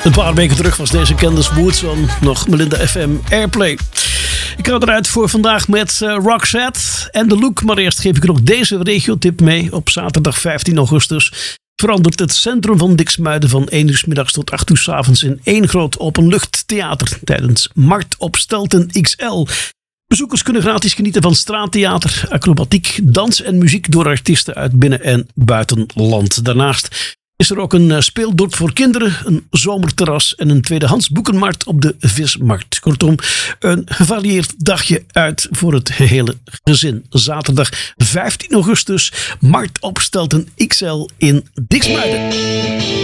Een paar weken terug was deze Candace Woods on nog Melinda FM Airplay. Ik ga eruit voor vandaag met Roxette en The Look. Maar eerst geef ik er nog deze regiotip mee. Op zaterdag 15 augustus verandert het centrum van Diksmuiden van 1 uur 's middags tot 8 uur 's avonds in één groot openluchttheater tijdens Markt op Stelten XL. Bezoekers kunnen gratis genieten van straattheater, acrobatiek, dans en muziek door artiesten uit binnen- en buitenland. Daarnaast is er ook een speeldorp voor kinderen, een zomerterras en een tweedehands boekenmarkt op de Vismarkt. Kortom, een gevarieerd dagje uit voor het gehele gezin. Zaterdag 15 augustus, Markt op Stelten XL in Diksmuiden.